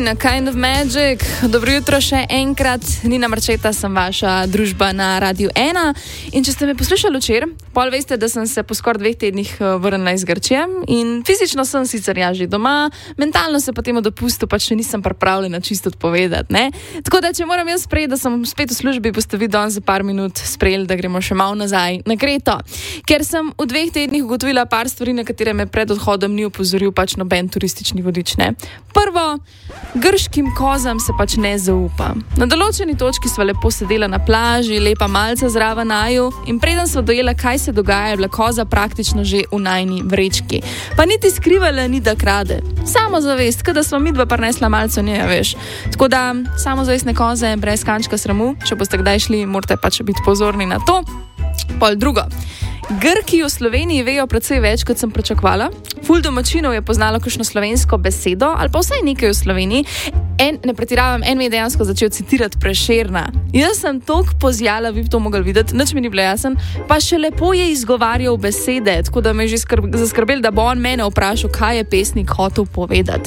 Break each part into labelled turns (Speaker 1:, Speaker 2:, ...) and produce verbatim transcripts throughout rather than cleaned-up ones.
Speaker 1: in a kind of magic. Dobro jutro še enkrat. Nina Marčeta, sem vaša družba na Radiu ena. In če ste me poslušali včeraj, pol veste, da sem se po skoraj dveh tednih vrnila iz Grčije in fizično sem sicer ja že doma, mentalno se po tem dopustu pač še nisem pripravljena čisto odpovedati, ne? Tako da, če moram jaz sprejeti, da sem spet v službi, boste vi danes za par minut sprejeli, da gremo še malo nazaj na Kreto. Ker sem v dveh tednih ugotovila par stvari, na katere me pred odhodom ni opozoril pač noben turistični vodič, ne? Prvo, grškim kozam se pač ne zaupa. Na določeni točki sva lepo sedela na plaži, lepa malca zraven naju in preden sva dojela, kaj se dogaja, je bila koza praktično že v najni vrečki. Pa niti skrivala ni, da krade. Samozavest, kada sva midva prinesla malco nje, veš. Tako da, samozavestne koze brez kančka sramu, če boste kdaj šli, morate pač biti pozorni na to. Pol drugo. Grki v Sloveniji vejo precej več, kot sem pričakovala. Ful domačinov je poznalo kakšno slovensko besedo, ali pa vsaj nekaj v Sloveniji. En, ne pretiravam, en mi je dejansko začel citirati Prešerna. Jaz sem toliko pozjala, vi bi to mogli videti, nič mi ni bilo jasen, pa še lepo je izgovarjal besede, tako da me je že skrb, zaskrbel, da bo on mene vprašal, kaj je pesnik hotel povedati.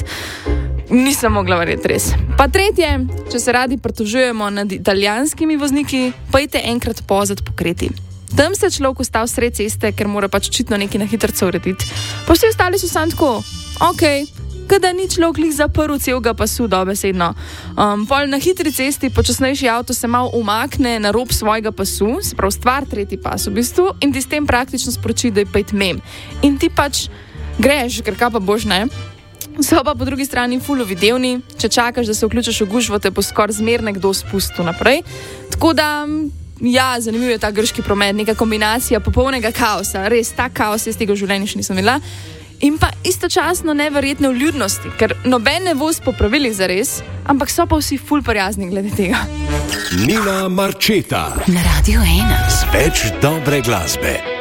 Speaker 1: Nisem mogla verjeti res. Pa tretje, če se radi pritožujemo nad italijanskimi vozniki, pojdite enkrat pozad po Kreti. Tam se človek ustal sred ceste, ker mora pač očitno nekaj na hitrco urediti. Pa vsi ostali so sam tako, okej, okay, kada ni človek lih zaprl celega pasu, dobesedno. Um, pol na hitri cesti počasnejši avto se mal umakne na rob svojega pasu, se pravi stvar tretji pas v bistvu, in ti s tem praktično sporoči, da je pejt mem. In ti pač greš, ker kaj pa boš, ne? So pa po drugi strani ful videvni, če čakaš, da se vključiš v gužvo, te bo skoraj zmer nekdo spustil naprej. Tako da... Ja, zanimiv je ta grški promet, neka kombinacija popolnega kaosa, res, ta kaos jaz tega v življenju še nisem imela. In pa istočasno neverjetne vljudnosti, ker noben ne voz po pravilih zares, ampak so pa vsi ful prijazni glede tega.
Speaker 2: Nina Marčeta
Speaker 3: na Radiu ena.
Speaker 2: Z več dobre glasbe.